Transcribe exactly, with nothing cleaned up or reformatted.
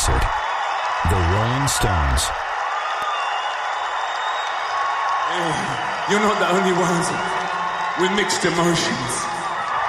it. The Rolling Stones. You're not the only ones with mixed emotions.